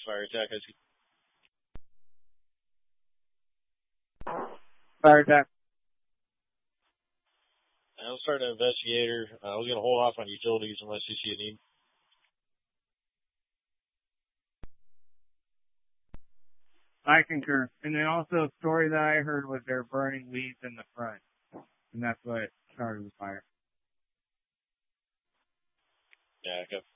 fire attack. Fire attack. I'll start an investigator. I was going to hold off on utilities unless you see a need. I concur. And then also a story that I heard was they're burning weeds in the front. And that's what started the fire. Yeah, okay.